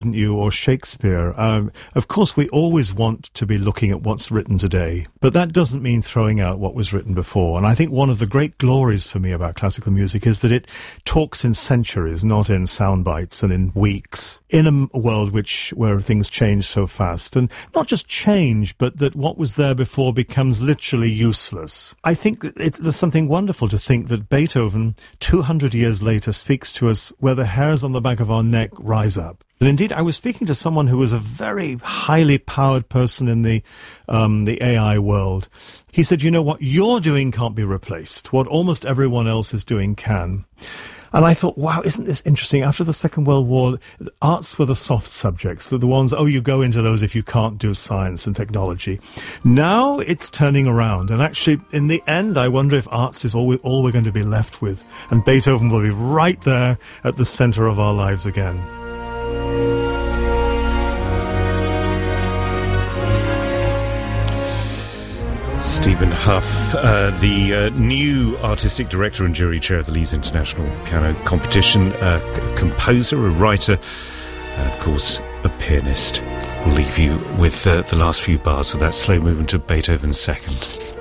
didn't you, or Shakespeare. Of course, we always want to be looking at what's written today, but that doesn't mean throwing out what was written before. And I think one of the great glories for me about classical music is that it talks in centuries, not in sound bites and in weeks, in a world where things change so fast. And not just change, but that what was there before becomes literally useless. I think there's something wonderful to think that Beethoven, 200 years later, speaks to us where the hairs on the back of our neck rise up. And indeed, I was speaking to someone who was a very highly powered person in the AI world. He said, you know, what you're doing can't be replaced. What almost everyone else is doing can. And I thought, wow, isn't this interesting? After the Second World War, arts were the soft subjects, the ones, you go into those if you can't do science and technology. Now it's turning around. And actually, in the end, I wonder if arts is all we're going to be left with. And Beethoven will be right there at the center of our lives again. Stephen Hough, the new artistic director and jury chair of the Leeds International Piano Competition, a composer, a writer, and of course a pianist. We'll leave you with the last few bars of that slow movement of Beethoven's Second.